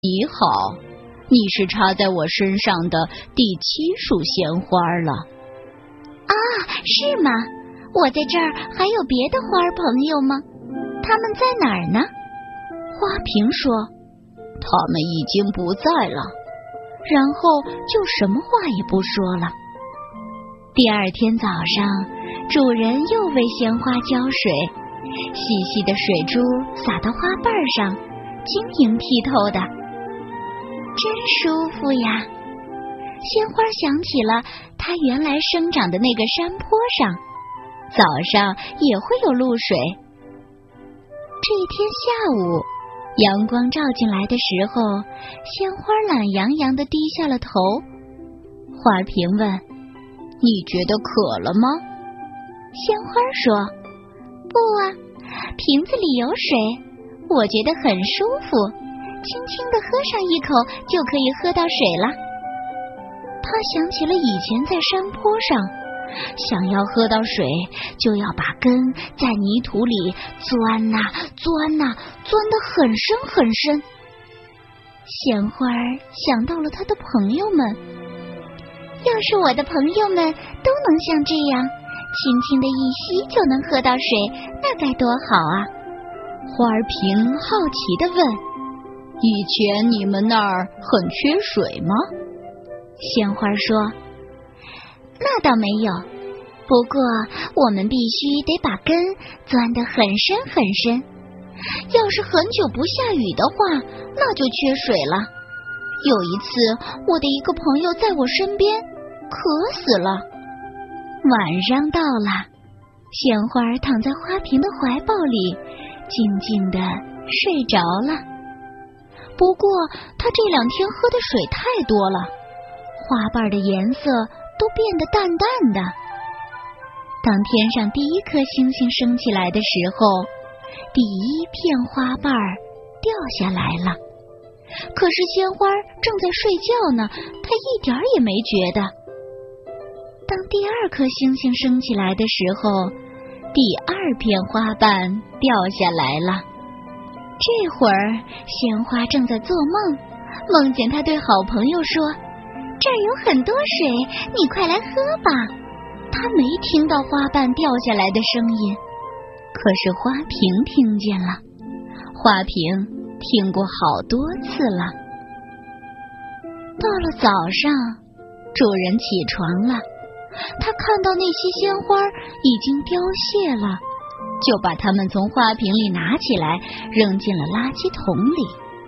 你好，你是插在我身上的第7束鲜花了。 啊，是吗？我在这儿还有别的花儿朋友吗？他们在哪儿呢？ 花瓶说，他们已经不在了，然后就什么话也不说了。 第二天早上，主人又为鲜花浇水，细细的水珠洒到花瓣上，晶莹剔透的，真舒服呀。鲜花想起了它原来生长的那个山坡上，早上也会有露水。这一天下午，阳光照进来的时候，鲜花懒洋洋地低下了头。花瓶问， 你觉得渴了吗？ 鲜花说，不啊，瓶子里有水，我觉得很舒服，轻轻地喝上一口就可以喝到水了。他想起了以前在山坡上，想要喝到水就要把根在泥土里钻啊钻啊，钻得很深很深。鲜花想到了他的朋友们，要是我的朋友们都能像这样轻轻的一吸就能喝到水，那该多好啊。 花瓶好奇地问，以前你们那儿很缺水吗？ 鲜花说，那倒没有，不过我们必须得把根钻得很深很深，要是很久不下雨的话，那就缺水了。有一次，我的一个朋友在我身边渴死了。晚上到了，鲜花躺在花瓶的怀抱里，静静地睡着了。不过，他这2天喝的水太多了，花瓣的颜色都变得淡淡的。当天上第一颗星星升起来的时候，第一片花瓣掉下来了。可是鲜花正在睡觉呢，它一点也没觉得。当第二颗星星升起来的时候，第2片花瓣掉下来了。这会儿鲜花正在做梦，梦见他对好朋友说，这儿有很多水，你快来喝吧。他没听到花瓣掉下来的声音，可是花瓶听见了。花瓶听过好多次了。到了早上，主人起床了，他看到那些鲜花已经凋谢了，就把它们从花瓶里拿起来，扔进了垃圾桶里。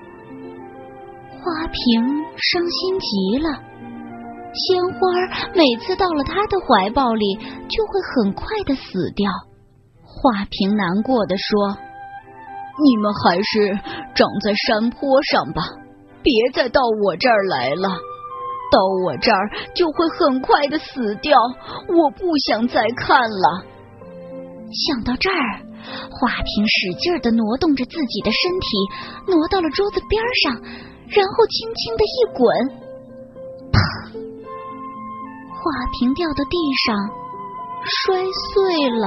花瓶伤心极了，鲜花每次到了他的怀抱里，就会很快的死掉。花瓶难过的说， 你们还是长在山坡上吧，别再到我这儿来了，到我这儿就会很快的死掉，我不想再看了。 想到这儿，花瓶使劲地挪动着自己的身体，挪到了桌子边上，然后轻轻地一滚，砰！花瓶掉到地上，摔碎了。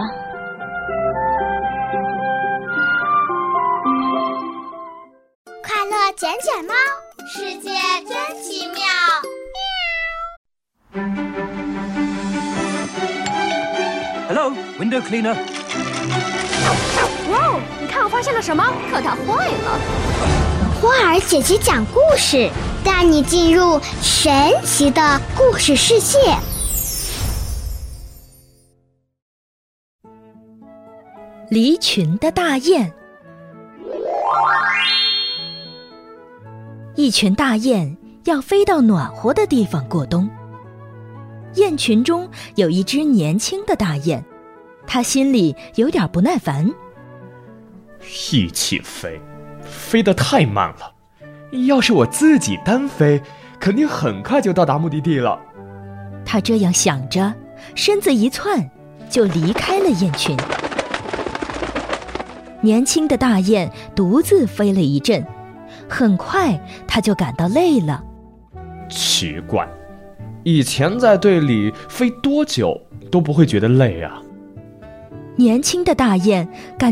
快乐卷卷猫，世界真奇妙。 Hello, window cleaner. 哇哦，你看我发现了什么？可它坏了。 花儿姐姐讲故事，带你进入神奇的故事世界。 离群的大雁。一群大雁要飞到暖和的地方过冬。雁群中有一只年轻的大雁，它心里有点不耐烦。 一起飞，飞得太慢了。要是我自己单飞，肯定很快就到达目的地了。 他这样想着，身子一窜，就离开了雁群。年轻的大雁独自飞了一阵，很快他就感到累了。 奇怪，以前在队里飞多久都不会觉得累啊。 年轻的大雁感